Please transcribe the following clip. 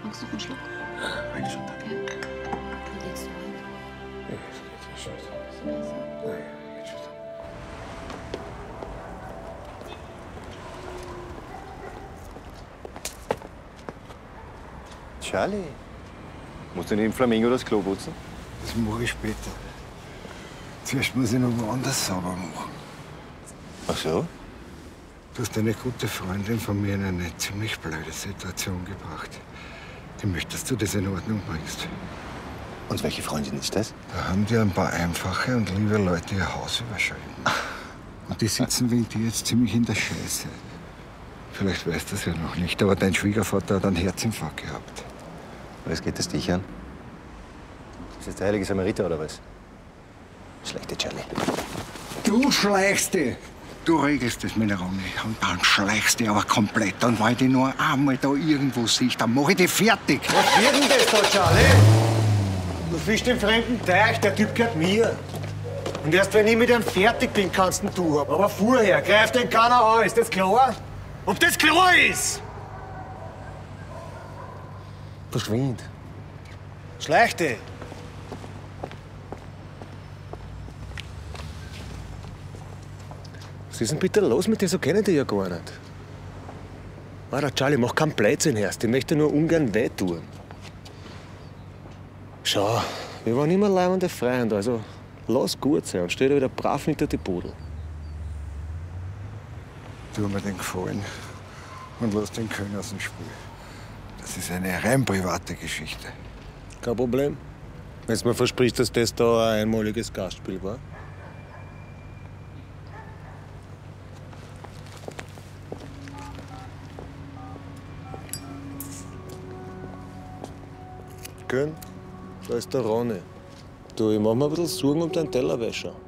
Magst du noch einen Schluck? Eigentlich schon, danke. Ja. Wie geht's dir heute? Ja, es geht schon. Ist besser? Nein, geht schon. Charlie, musst du nicht im Flamingo das Klo putzen? Das mache ich später. Zuerst muss ich noch woanders sauber machen. Ach so? Du hast eine gute Freundin von mir in eine ziemlich blöde Situation gebracht. Die möchte, dass du das in Ordnung bringst. Und welche Freundin ist das? Da haben dir ein paar einfache und liebe Leute ihr Haus überschrieben. Und die sitzen wegen dir jetzt ziemlich in der Scheiße. Vielleicht weißt du es ja noch nicht, aber dein Schwiegervater hat einen Herzinfarkt gehabt. Was geht das dich an? Ist das der heilige Samariter oder was? Schlechte Charlie. Du schleichst dich! Du regelst das mit der Ronny und dann schleichst du aber komplett. Und wenn ich dich nur einmal da irgendwo sehe, dann mach ich dich fertig. Was wird denn das da, Charlie? Du fischst im fremden Teich, der Typ gehört mir. Und erst wenn ich mit ihm fertig bin, kannst du haben. Aber vorher greift den keiner an, ist das klar? Ob das klar ist? Verschwind. Schleich dich. Was ist denn bitte los mit dir? So kennen die ja gar nicht. Warte, Charlie, mach keinen Blödsinn erst. Ich möchte nur ungern wehtun. Schau, wir waren immer leibende Freunde, also lass gut sein und stell dir wieder brav hinter die Pudel. Tu mir den Gefallen und lass den Köln aus dem Spiel. Das ist eine rein private Geschichte. Kein Problem. Wenn du mir versprichst, dass das da ein einmaliges Gastspiel war. Gönn, da ist der Ronny. Du, ich mach mir ein bisschen Sorgen um deinen Tellerwäscher.